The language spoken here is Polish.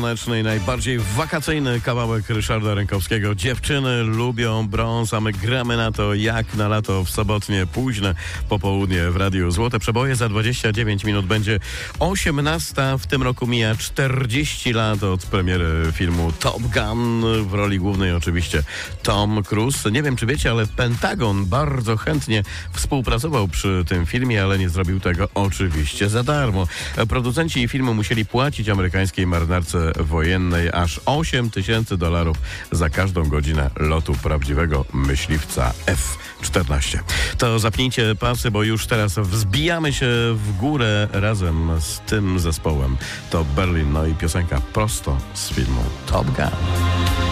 słoneczny i najbardziej wakacyjny kawałek Ryszarda Rękowskiego. Dziewczyny lubią brąz, a my gramy na to jak na lato w sobotnie późne popołudnie w Radiu Złote Przeboje. Za 29 minut będzie 18. W tym roku mija 40 lat od premiery filmu Top Gun. W roli głównej oczywiście Tom Cruise. Nie wiem, czy wiecie, ale Pentagon bardzo chętnie współpracował przy tym filmie, ale nie zrobił tego oczywiście za darmo. Producenci filmu musieli płacić amerykańskiej marynarce wojennej aż $8,000 za każdą godzinę lotu prawdziwego myśliwca F-14. To zapnijcie pasy, bo już teraz wzbijamy się w górę razem z tym zespołem. To Berlin, no i piosenka prosto z filmu Top Gun.